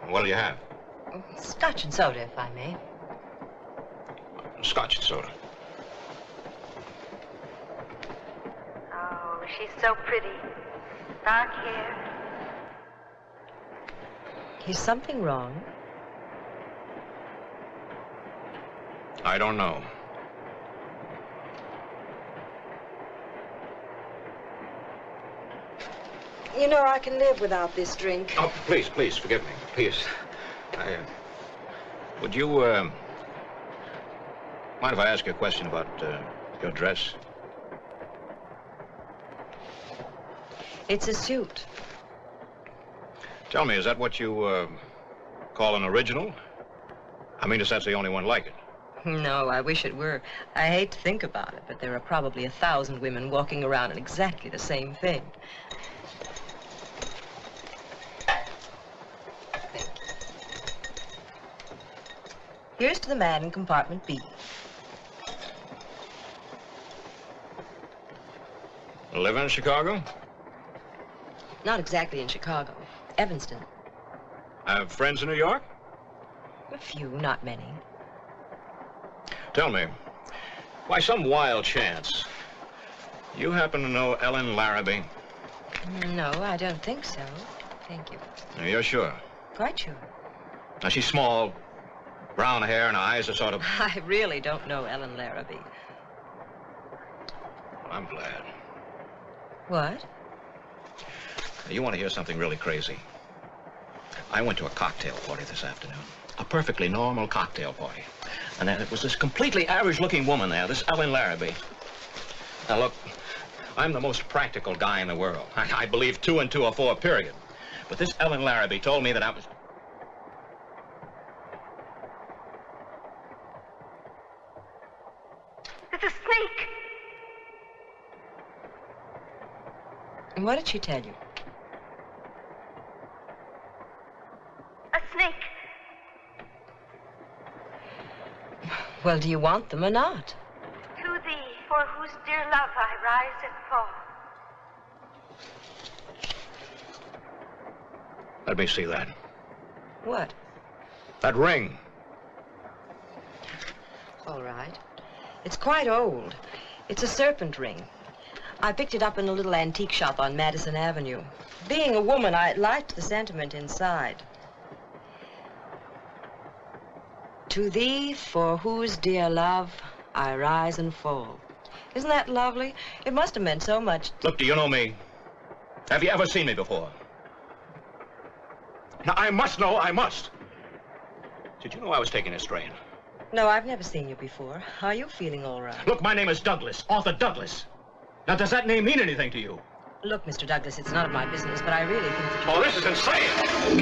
What'll you have? Scotch and soda, if I may. Scotch and soda. Oh, she's so pretty. Dark hair. Is something wrong? I don't know. You know, I can live without this drink. Oh, please, forgive me. Please. Would you, mind if I ask you a question about, your dress? It's a suit. Tell me, is that what you, call an original? I mean, is that the only one like it? No, I wish it were. I hate to think about it, but there are probably 1,000 women walking around in exactly the same thing. Thank you. Here's to the man in compartment B. Live in Chicago? Not exactly in Chicago. Evanston. Have friends in New York? A few, not many. Tell me, by some wild chance, you happen to know Ellen Larrabee? No, I don't think so. Thank you. You're sure? Quite sure. Now, she's small, brown hair and eyes are sort of... I really don't know Ellen Larrabee. I'm glad. What? You want to hear something really crazy? I went to a cocktail party this afternoon. A perfectly normal cocktail party. And then it was this completely average-looking woman there, this Ellen Larrabee. Now, look, I'm the most practical guy in the world. I believe 2 and 2 are 4, period. But this Ellen Larrabee told me that I was... It's a snake. And what did she tell you? A snake. Well, do you want them or not? To thee, for whose dear love I rise and fall. Let me see that. What? That ring. All right. It's quite old. It's a serpent ring. I picked it up in a little antique shop on Madison Avenue. Being a woman, I liked the sentiment inside. To thee, for whose dear love I rise and fall. Isn't that lovely? It must have meant so much. Look, do you know me? Have you ever seen me before? Now, I must know, I must. Did you know I was taking a strain? No, I've never seen you before. Are you feeling all right? Look, my name is Douglas, Arthur Douglas. Now, does that name mean anything to you? Look, Mr. Douglas, it's none of my business, but I really think that you... Oh, this is insane!